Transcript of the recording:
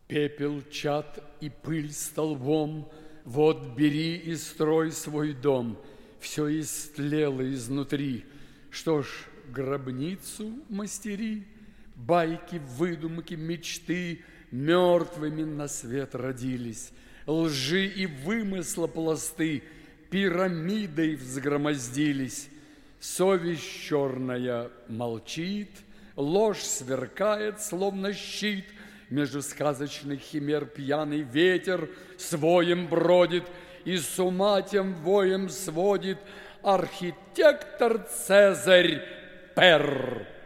Пепел, чад и пыль столбом, вот бери и строй свой дом. Все истлело изнутри. Что ж, гробницу мастери, байки, выдумки, мечты мертвыми на свет родились. Лжи и вымысла пласты пирамидой взгромоздились. Совесть черная молчит, ложь сверкает, словно щит. Между сказочных химер пьяный ветер с воем бродит и с ума тем воем сводит архитектор Цезарь Пер.